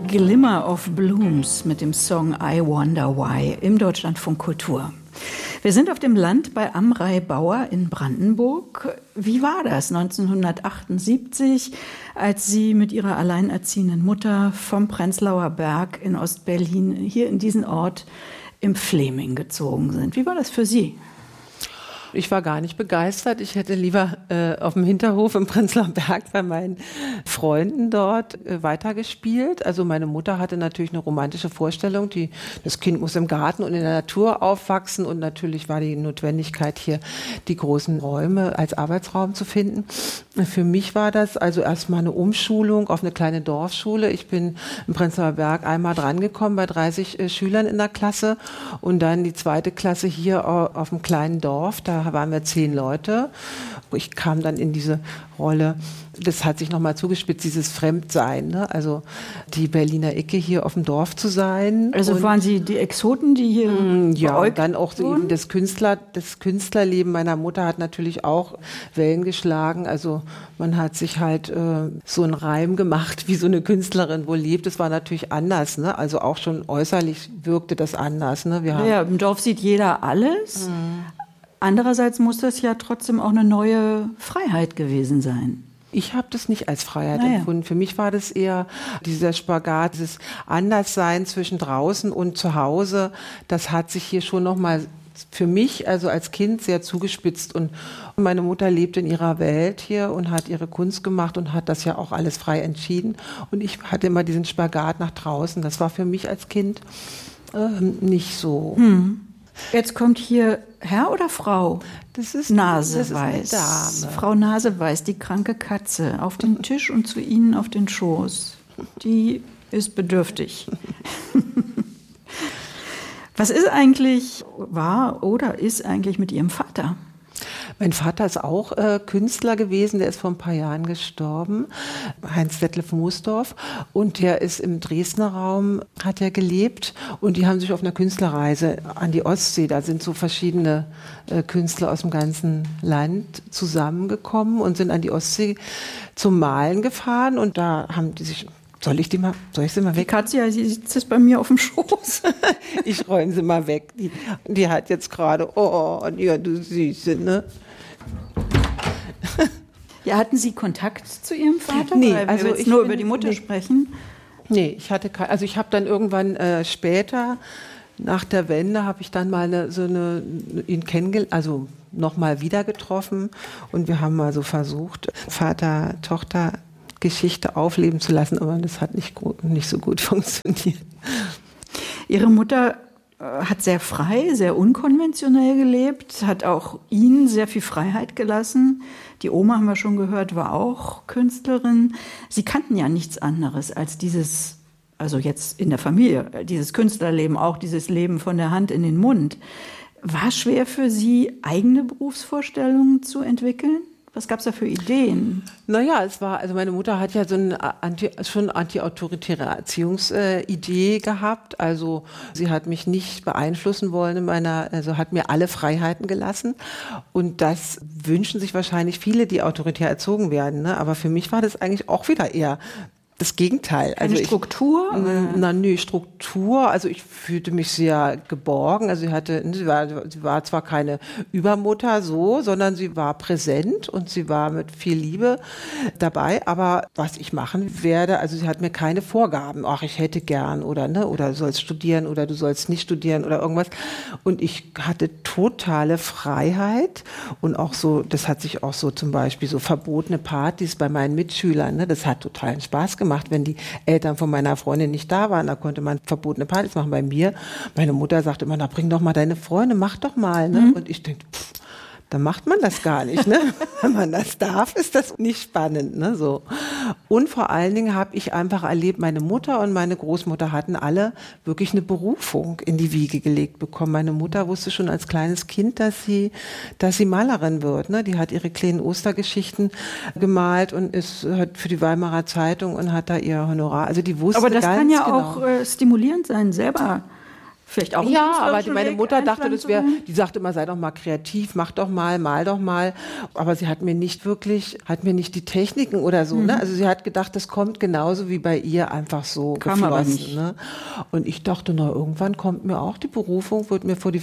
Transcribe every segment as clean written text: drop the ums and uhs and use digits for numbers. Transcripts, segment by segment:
Glimmer of Blooms mit dem Song I Wonder Why im Deutschlandfunk Kultur. Wir sind auf dem Land bei Amrei-Bauer in Brandenburg. Wie war das 1978, als Sie mit Ihrer alleinerziehenden Mutter vom Prenzlauer Berg in Ostberlin hier in diesen Ort im Fleming gezogen sind? Wie war das für Sie? Ich war gar nicht begeistert. Ich hätte lieber auf dem Hinterhof im Prenzlauer Berg bei meinen Freunden dort weitergespielt. Also meine Mutter hatte natürlich eine romantische Vorstellung. Das Kind muss im Garten und in der Natur aufwachsen. Und natürlich war die Notwendigkeit hier, die großen Räume als Arbeitsraum zu finden. Für mich war das also erstmal eine Umschulung auf eine kleine Dorfschule. Ich bin im Prenzlauer Berg einmal drangekommen bei 30 Schülern in der Klasse. Und dann die zweite Klasse hier auf einem kleinen Dorf. Da waren wir 10 Leute. Ich kam dann in diese Rolle, das hat sich nochmal zugespitzt, dieses Fremdsein, ne? Also die Berliner Ecke hier auf dem Dorf zu sein. Also und waren Sie die Exoten, die hier ja, und dann auch so eben das Künstlerleben meiner Mutter hat natürlich auch Wellen geschlagen. Also man hat sich halt so einen Reim gemacht, wie so eine Künstlerin wohl lebt. Das war natürlich anders, ne? Also auch schon äußerlich wirkte das anders, ne? Ja, im Dorf sieht jeder alles. Andererseits muss das ja trotzdem auch eine neue Freiheit gewesen sein. Ich habe das nicht als Freiheit empfunden. Für mich war das eher dieser Spagat, dieses Anderssein zwischen draußen und zu Hause. Das hat sich hier schon nochmal für mich, also als Kind, sehr zugespitzt. Und meine Mutter lebt in ihrer Welt hier und hat ihre Kunst gemacht und hat das ja auch alles frei entschieden. Und ich hatte immer diesen Spagat nach draußen. Das war für mich als Kind nicht so. Jetzt kommt hier Herr oder Frau? Das ist Naseweiß. Das ist eine Dame. Frau Naseweiß, die kranke Katze, auf den Tisch und zu Ihnen auf den Schoß. Die ist bedürftig. Was ist eigentlich, war oder ist eigentlich mit Ihrem Vater? Mein Vater ist auch Künstler gewesen, der ist vor ein paar Jahren gestorben, Heinz Detlef Moosdorf, und der ist im Dresdner Raum, hat er gelebt, und die haben sich auf einer Künstlerreise an die Ostsee, da sind so verschiedene Künstler aus dem ganzen Land zusammengekommen und sind an die Ostsee zum Malen gefahren, und da haben die sich... Soll ich sie mal weg? Die Katze, ja, sie sitzt jetzt bei mir auf dem Schoß. Ich räume sie mal weg. Die hat jetzt gerade, ja, du Süße, ne? Ja, hatten Sie Kontakt zu Ihrem Vater? Nee, weil also wir jetzt nur über die Mutter sprechen. Nee, ich habe dann irgendwann später, nach der Wende, habe ich dann mal ihn kennengelernt, also nochmal wieder getroffen, und wir haben mal so versucht, Vater-Tochter Geschichte aufleben zu lassen, aber das hat nicht so gut funktioniert. Ihre Mutter hat sehr frei, sehr unkonventionell gelebt, hat auch Ihnen sehr viel Freiheit gelassen. Die Oma, haben wir schon gehört, war auch Künstlerin. Sie kannten ja nichts anderes als dieses, also jetzt in der Familie, dieses Künstlerleben, auch dieses Leben von der Hand in den Mund. War es schwer für Sie, eigene Berufsvorstellungen zu entwickeln? Was gab es da für Ideen? Naja, also meine Mutter hat ja so eine schon antiautoritäre Erziehungsidee gehabt. Also sie hat mich nicht beeinflussen wollen also hat mir alle Freiheiten gelassen. Und das wünschen sich wahrscheinlich viele, die autoritär erzogen werden, ne? Aber für mich war das eigentlich auch wieder eher das Gegenteil. Eine Struktur? Struktur. Also ich fühlte mich sehr geborgen. Also sie war zwar keine Übermutter sondern sie war präsent und sie war mit viel Liebe dabei. Aber was ich machen werde, also sie hat mir keine Vorgaben. Ach, ich hätte gern oder du sollst studieren oder du sollst nicht studieren oder irgendwas. Und ich hatte totale Freiheit und auch so, das hat sich auch so zum Beispiel so verbotene Partys bei meinen Mitschülern, ne, das hat totalen Spaß gemacht, wenn die Eltern von meiner Freundin nicht da waren. Da konnte man verbotene Partys machen. Bei mir, meine Mutter sagte immer, na, bring doch mal deine Freunde, mach doch mal. Ne? Und ich denke, dann macht man das gar nicht. Ne? Wenn man das darf, ist das nicht spannend. Ne? So. Und vor allen Dingen habe ich einfach erlebt, meine Mutter und meine Großmutter hatten alle wirklich eine Berufung in die Wiege gelegt bekommen. Meine Mutter wusste schon als kleines Kind, dass sie Malerin wird. Ne? Die hat ihre kleinen Ostergeschichten gemalt und ist für die Weimarer Zeitung und hat da ihr Honorar. Also die wusste ganz genau. Aber das kann ja auch stimulierend sein, selber Vielleicht auch Ja, aber meine Mutter dachte, die sagte immer, sei doch mal kreativ, mach doch mal, mal doch mal. Aber sie hat mir nicht die Techniken oder so, ne? Also sie hat gedacht, das kommt genauso wie bei ihr einfach so Kam aber geflossen, nicht. ne? Und ich dachte, na, irgendwann kommt mir auch die Berufung, fällt mir vor die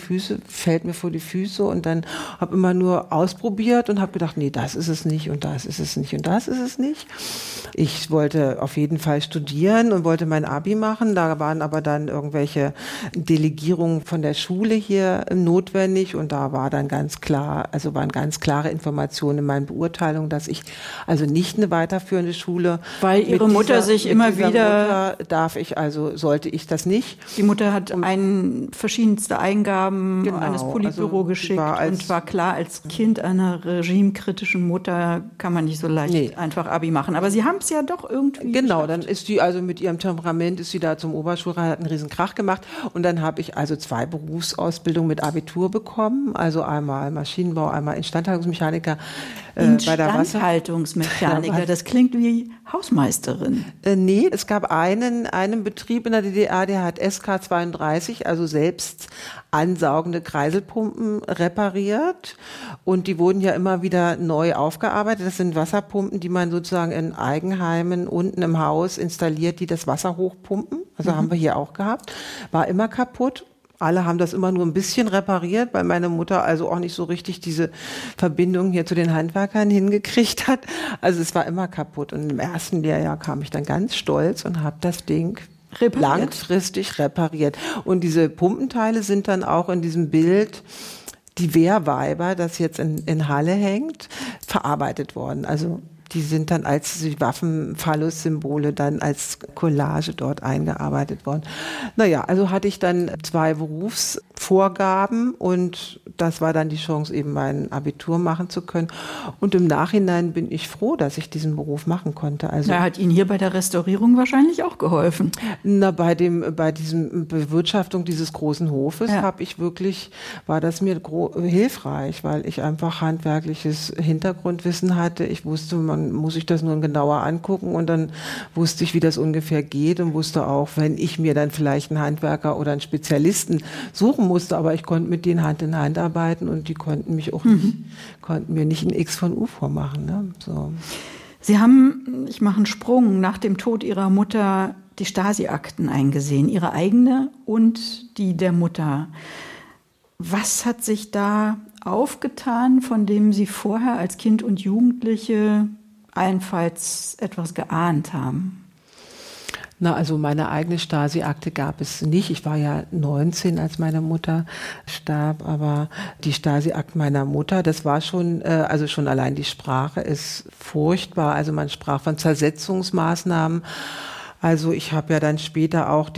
Füße und dann habe immer nur ausprobiert und habe gedacht, nee, das ist es nicht und das ist es nicht und das ist es nicht. Ich wollte auf jeden Fall studieren und wollte mein Abi machen, da waren aber dann irgendwelche Delegierung von der Schule hier notwendig und da war dann waren ganz klare Informationen in meinen Beurteilungen, dass ich also nicht eine weiterführende Schule. Weil ihre Mutter sich immer wieder. Sollte ich das nicht. Die Mutter hat verschiedenste Eingaben an das Politbüro geschickt und war klar, als Kind einer regimekritischen Mutter kann man nicht so leicht einfach Abi machen. Aber sie haben es ja doch irgendwie. Genau, geschafft. dann ist sie also mit ihrem Temperament ist sie da zum Oberschulrat, hat einen riesen Krach gemacht und dann habe ich also 2 Berufsausbildungen mit Abitur bekommen, also einmal Maschinenbau, einmal Instandhaltungsmechaniker bei der Instandhaltungsmechaniker, das klingt wie Hausmeisterin. Nee, es gab einen Betrieb in der DDR, der hat SK32, also selbst ansaugende Kreiselpumpen repariert und die wurden ja immer wieder neu aufgearbeitet. Das sind Wasserpumpen, die man sozusagen in Eigenheimen unten im Haus installiert, die das Wasser hochpumpen. Also haben wir hier auch gehabt. War immer kaputt. Alle haben das immer nur ein bisschen repariert, weil meine Mutter also auch nicht so richtig diese Verbindung hier zu den Handwerkern hingekriegt hat. Also es war immer kaputt. Und im ersten Lehrjahr kam ich dann ganz stolz und habe das Ding langfristig repariert. Und diese Pumpenteile sind dann auch in diesem Bild, die Wehrweiber, das jetzt in Halle hängt, verarbeitet worden. Also die sind dann als die Waffen-Phallus-Symbole dann als Collage dort eingearbeitet worden. Naja, also hatte ich dann 2 Berufsvorgaben und das war dann die Chance, eben mein Abitur machen zu können. Und im Nachhinein bin ich froh, dass ich diesen Beruf machen konnte. Also hat Ihnen hier bei der Restaurierung wahrscheinlich auch geholfen. Na, bei diesem Bewirtschaftung dieses großen Hofes war das mir hilfreich, weil ich einfach handwerkliches Hintergrundwissen hatte. Ich wusste, man muss sich das nur genauer angucken und dann wusste ich, wie das ungefähr geht und wusste auch, wenn ich mir dann vielleicht einen Handwerker oder einen Spezialisten suchen musste, aber ich konnte mit denen Hand in Hand arbeiten und die konnten mir nicht ein X von U vormachen. Ne? So. Sie haben, ich mache einen Sprung, nach dem Tod Ihrer Mutter die Stasi-Akten eingesehen, Ihre eigene und die der Mutter. Was hat sich da aufgetan, von dem Sie vorher als Kind und Jugendliche allenfalls etwas geahnt haben? Na, also meine eigene Stasi-Akte gab es nicht. Ich war ja 19, als meine Mutter starb, aber die Stasi-Akte meiner Mutter, das war schon, also schon allein die Sprache ist furchtbar. Also man sprach von Zersetzungsmaßnahmen. Also ich habe ja dann später auch